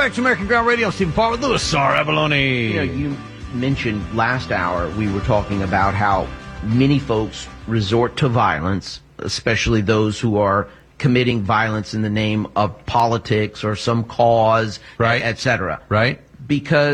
back to American Ground Radio. Stephen Paul with Louis R. Abalone. You know, you mentioned last hour we were talking about how many folks resort to violence, especially those who are committing violence in the name of politics or some cause, right, et cetera. Right. Because